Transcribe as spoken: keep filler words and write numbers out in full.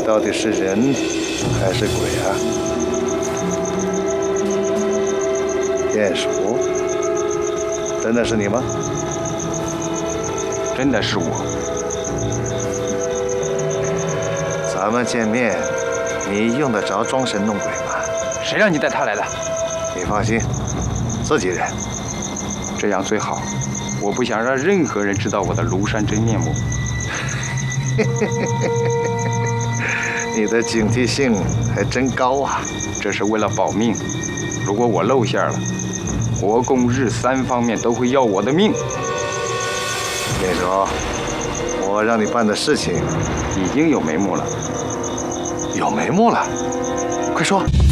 到底是人还是鬼啊？鼹鼠，真的是你吗？ 真的是我。 咱们见面，你用得着装神弄鬼吗？ 谁让你带他来的？ 你放心，自己人。 这样最好。我不想让任何人知道我的庐山真面目。 你的警惕性还真高啊！ 这是为了保命。如果我露馅了，国共日三方面都会要我的命。 跟你说，我让你办的事情已经有眉目了。 有眉目了，快说。